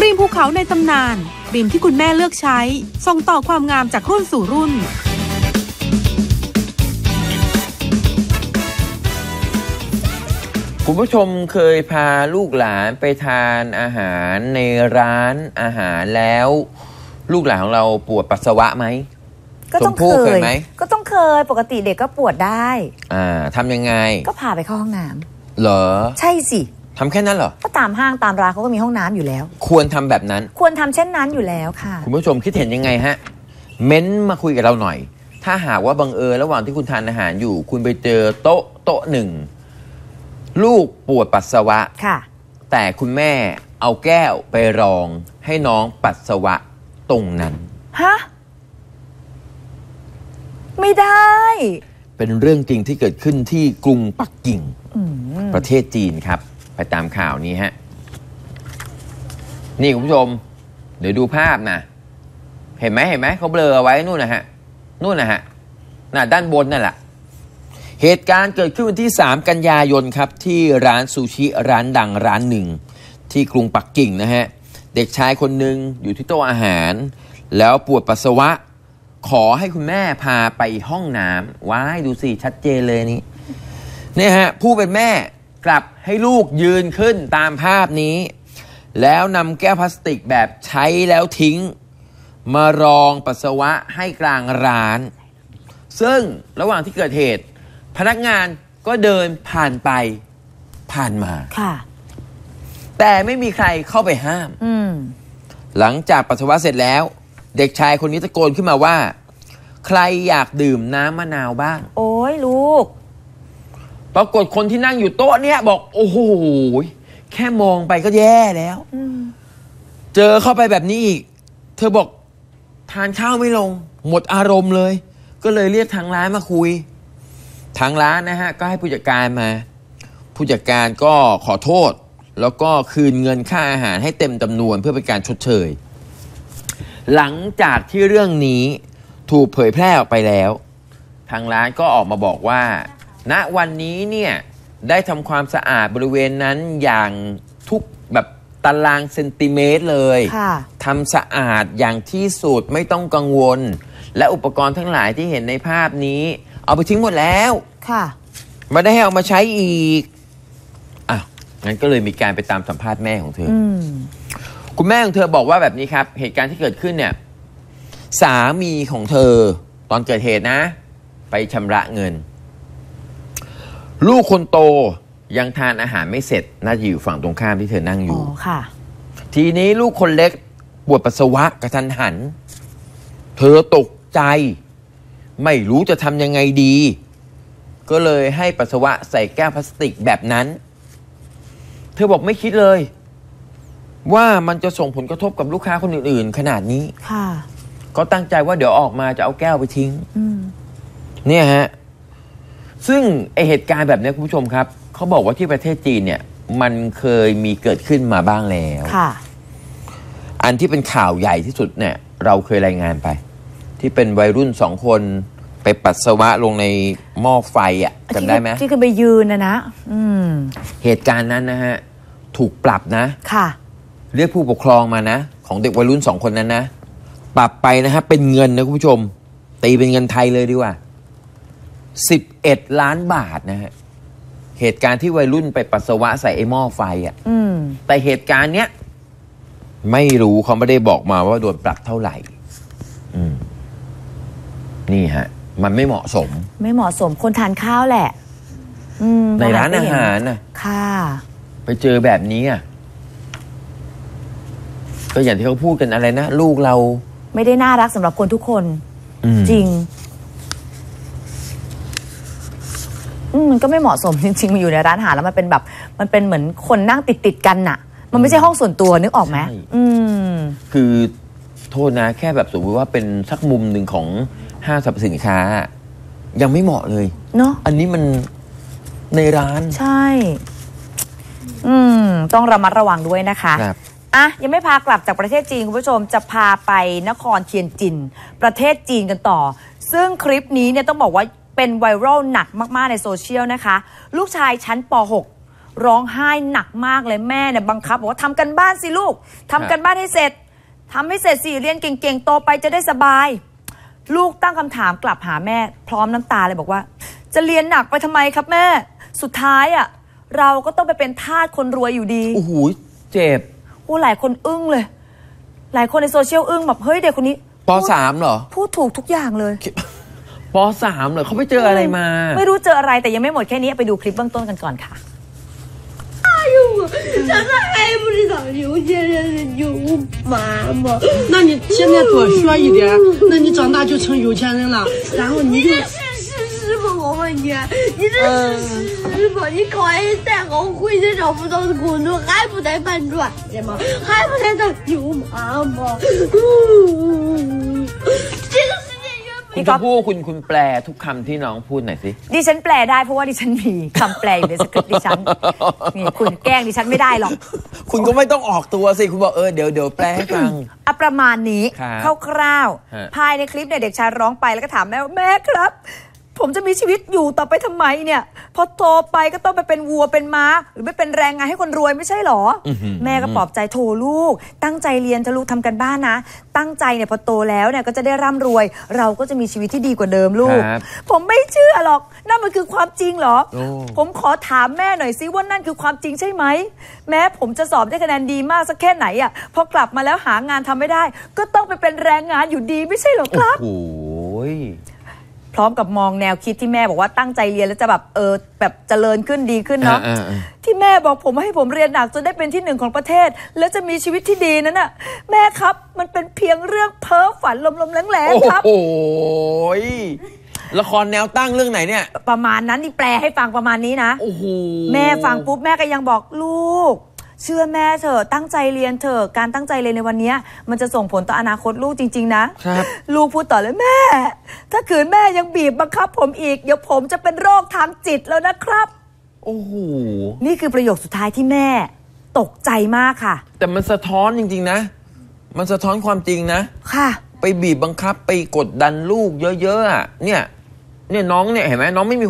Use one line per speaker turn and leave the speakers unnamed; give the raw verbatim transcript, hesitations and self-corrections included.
รีมภูเขาในตำนานครีมที่คุณแม่เลือกใช้ส่งต่อความงามจากรุ่นสู่รุ่น
คุณผู้ชมเคยพาลูกหลานไปทานอาหารในร้านอาหารแล้วลูกหลานของเราปวดปัสสาวะไหม
ก็ต้องเคยไหมก็ต้องเคยปกติเด็กก็ปวดได้
อ่าทำยังไง
ก็พาไปเข้าห้องน้ำ
เหรอ
ใช่สิ
ทำแค่นั้นเหรอ
ก็ตามห้างตามร้านเขาก็มีห้องน้ำอยู่แล้ว
ควรทำแบบนั้น
ควรทำเช่นนั้นอยู่แล้วค่ะ
คุณผู้ชมคิดเห็นยังไงฮะเม้นมาคุยกับเราหน่อยถ้าหากว่าบังเอิญระหว่างที่คุณทานอาหารอยู่คุณไปเจอโต๊ะโต๊ะหนึ่งลูกปวดปัสสาวะ
ค่ะ
แต่คุณแม่เอาแก้วไปรองให้น้องปัสสาวะตรงนั้น
ฮะไม่ได้
เป็นเรื่องจริงที่เกิดขึ้นที่กรุงปักกิ่งประเทศจีนครับไปตามข่าวนี้ฮะนี่คุณผู้ชมเดี๋ยวดูภาพนะเห็นไหมเห็นไหมเขาเบลอไว้นู่นนะฮะนู่นนะฮะน่ะด้านบนนั่นแหละเหตุการณ์เกิดขึ้นวันที่สามกันยายนครับที่ร้านซูชิร้านดังร้านหนึ่งที่กรุงปักกิ่งนะฮะเด็กชายคนหนึ่งอยู่ที่โต๊ะอาหารแล้วปวดปัสสาวะขอให้คุณแม่พาไปห้องน้ำว้ายดูสิชัดเจนเลยนี่เนี่ยฮะผู้เป็นแม่กลับให้ลูกยืนขึ้นตามภาพนี้แล้วนำแก้วพลาสติกแบบใช้แล้วทิ้งมารองปัสสาวะให้กลางร้านซึ่งระหว่างที่เกิดเหตุพนักงานก็เดินผ่านไปผ่านมา
ค่ะ
แต่ไม่มีใครเข้าไปห้ามหลังจากปัสสาวะเสร็จแล้วเด็กชายคนนี้ตะโกนขึ้นมาว่าใครอยากดื่มน้ำมะนาวบ้าง
โอ้ยลูก
ปรากฏคนที่นั่งอยู่โต๊ะเนี้ยบอกโอ้โหแค่มองไปก็แย่แล้วเจอเข้าไปแบบนี้อีกเธอบอกทานข้าวไม่ลงหมดอารมณ์เลยก็เลยเรียกทางร้านมาคุยทางร้านนะฮะก็ให้ผู้จัดการมาผู้จัดการก็ขอโทษแล้วก็คืนเงินค่าอาหารให้เต็มจำนวนเพื่อเป็นการชดเชยหลังจากที่เรื่องนี้ถูกเผยแพร่ออกไปแล้วทางร้านก็ออกมาบอกว่าณวันนี้เนี่ยได้ทำความสะอาดบริเวณนั้นอย่างทุกแบบตารางเซนติเมตรเลยทำสะอาดอย่างที่สุดไม่ต้องกังวลและอุปกรณ์ทั้งหลายที่เห็นในภาพนี้เอาไปทิ้งหมดแล้ว
ค่ะ
ไม่ได้ให้เอามาใช้อีกอ่ะงั้นก็เลยมีการไปตามสัมภาษณ์แม่ของเธอคุณแม่ของเธอบอกว่าแบบนี้ครับเหตุการณ์ที่เกิดขึ้นเนี่ยสามีของเธอตอนเกิดเหตุนะไปชำระเงินลูกคนโตยังทานอาหารไม่เสร็จน่าจะอยู่ฝั่งตรงข้ามที่เธอนั่งอยู่
ค่ะ
ทีนี้ลูกคนเล็กปวดปัสสาวะกระทันหันเธอตกใจไม่รู้จะทำยังไงดีก็เลยให้ปัสสาวะใส่แก้วพลาสติกแบบนั้นเธอบอกไม่คิดเลยว่ามันจะส่งผลกระทบกับลูกค้าคนอื่นๆขนาดนี้
ค่ะ
ก็ตั้งใจว่าเดี๋ยวออกมาจะเอาแก้วไปทิ้งเนี่ยฮะซึ่งไอเหตุการณ์แบบนี้คุณผู้ชมครับเขาบอกว่าที่ประเทศจีนเนี่ยมันเคยมีเกิดขึ้นมาบ้างแล้ว
ค่ะ
อันที่เป็นข่าวใหญ่ที่สุดเนี่ยเราเคยรายงานไปที่เป็นวัยรุ่นสองคนไปปัสสาวะลงในหม้อไฟอ่ะจำได้ไหม
ที่คือไปยืนนะนะอืม
เหตุการณ์นั้นนะฮะถูกปรับนะ
ค่ะ
เรียกผู้ปกครองมานะของเด็กวัยรุ่นสองคนนั้นนะปรับไปนะฮะเป็นเงินนะคุณผู้ชมตีเป็นเงินไทยเลยดีกว่าสิบเอ็ดล้านบาทนะฮะเหตุการณ์ที่วัยรุ่นไปปัสสาวะใส่ไอ้หม้อไฟอ่ะแต่เหตุการณ์เนี้ยไม่รู้เขาไม่ได้บอกมาว่าโดนปรับเท่าไหร่นี่ฮะมันไม่เหมาะสม
ไม่เหมาะสมคนทานข้าวแหละ
ในร้านอาหารน่ะ
ค่ะ
ไปเจอแบบนี้อ่ะก็อย่างที่เขาพูดกันอะไรนะลูกเรา
ไม่ได้น่ารักสำหรับคนทุกคนจริงมันก็ไม่เหมาะสมจริงๆมันอยู่ในร้านอาหารแล้วมันเป็นแบบมันเป็นเหมือนคนนั่งติดติดกันน่ะมันไม่ใช่ห้องส่วนตัวนึกออกไหมอืม
คือโทษนะแค่แบบสมมติว่าเป็นสักมุมหนึ่งของห้างสรรพสินค้ายังไม่เหมาะเลย
เนาะ
อันนี้มันในร้าน
ใช่อืมต้องระมัดระวังด้วยนะคะ
ครับ
อ่ะยังไม่พากลับจากประเทศจีนคุณผู้ชมจะพาไปนครเทียนจินประเทศจีนกันต่อซึ่งคลิปนี้เนี่ยต้องบอกว่าเป็นไวรัลหนักมากๆในโซเชียลนะคะลูกชายชั้นป .หกร้องไห้หนักมากเลยแม่เนี่ยบังคับบอกว่าทำกันบ้านสิลูกทำกันบ้านให้เสร็จทำให้เสร็จสิเรียนเก่งๆโตไปจะได้สบายลูกตั้งคำถามกลับหาแม่พร้อมน้ำตาเลยบอกว่าจะเรียนหนักไปทำไมครับแม่สุดท้ายอ่ะเราก็ต้องไปเป็นทาสคนรวยอยู่ดี
โอ้โหเจ็บ
โอ้หลายคนอึ้งเลยหลายคนในโซเชียลอึ้งแบบเฮ้ยเด็กคนนี้
ป.สาม เหรอ
พูดถูกทุกอย่างเลย
ป.สาม เหรอเขาไปเจออะไรมา
ไม่รู้เจออะไรแต่ยังไม่หมดแค่นี้ไปดูคลิปเบื้องต้นกันก่อนค่ะ
哎呦我现在还不知道有钱人有妈妈
那你现在多学一点那你长大就成有钱人了然后你就
是吗？我问你，你这是是吗？你考完再好，回去找不到的工作，还不得搬砖的吗？还不得当牛妈吗？这个世界越不……
คุณจะพูดคุณคุณแปลทุกคำที่น้องพูดหน่อยสิ
ดิฉันแปลได้เพราะว่าดิฉันมีคำแปลอยู่ในสคริปต์ดิฉันนี่คุณแกล้งดิฉันไม่ได้หรอก
คุณก็ไม่ต้องออกตัวสิคุณบอกเออเดี๋ยวเดี๋ยวแปลให้ฟัง
อ่ะประมาณนี้คร่าวๆภายในคลิปเนี่ยเด็กชายร้องไปแล้วก็ถามแม่ว่าแม่ครับผมจะมีชีวิตอยู่ต่อไปทำไมเนี่ยพอโตไปก็ต้องไปเป็นวัวเป็นม้าหรือไม่เป็นแรงงานให้คนรวยไม่ใช่หรอแม่ก็ปลอบใจโถลูกตั้งใจเรียนทะลุทำกันบ้านนะตั้งใจเนี่ยพอโตแล้วเนี่ยก็จะได้ร่ำรวยเราก็จะมีชีวิตที่ดีกว่าเดิมลูกผมไม่เชื่อหรอกนั่นมันคือความจริงเหรอผมขอถามแม่หน่อยซิว่านั่นคือความจริงใช่ไหมแม้ผมจะสอบได้คะแนนดีมากสักแค่ไหนอ่ะพอกลับมาแล้วหางานทำไม่ได้ก็ต้องไปเป็นแรงงานอยู่ดีไม่ใช่หรอครับ
โอ้ย
พร้อมกับมองแนวคิดที่แม่บอกว่าตั้งใจเรียนแล้วจะแบบเออแบบเจริญขึ้นดีขึ้นเนาะที่แม่บอกผมให้ผมเรียนหนักจนได้เป็นที่หนึ่งของประเทศแล้วจะมีชีวิตที่ดีนั้นน่ะแม่ครับมันเป็นเพียงเรื่องเพ้อฝันลมๆแรงๆครับ
โอ้ยละครแนวตั้งเรื่องไหนเนี่ย
ประมาณนั้นนี่แปลให้ฟังประมาณนี้นะ
โอ้โห
แม่ฟังปุ๊บแม่ก็ยังบอกลูกเชื่อแม่เถอะตั้งใจเรียนเถอะการตั้งใจเรียนในวันนี้มันจะส่งผลต่ออนาคตลูกจริงๆนะครับลูกพูดต่อเลยแม่ถ้าขืนแม่ยังบีบบังคับผมอีกเดี๋ยวผมจะเป็นโรคทางจิตแล้วนะครับ
โอ้โห
นี่คือประโยคสุดท้ายที่แม่ตกใจมากค่ะ
แต่มันสะท้อนจริงๆนะมันสะท้อนความจริงนะ
ค่ะ
ไปบีบบังคับไปกดดันลูกเยอะๆอ่ะเนี่ยเนี่ยน้องเนี่ยเห็นไหมน้องไม่มี